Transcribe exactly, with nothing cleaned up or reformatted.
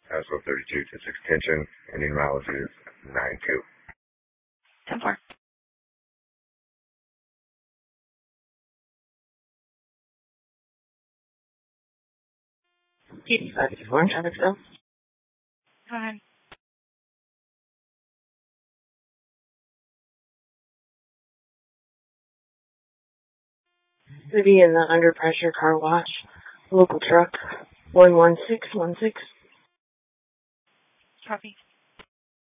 Haswell thirty-two to six tension. Ending mileage is nine two. ten four. eighty-five four, traffic still. Go ahead. Going to be in the under pressure car wash. Local truck one one six one six. Copy.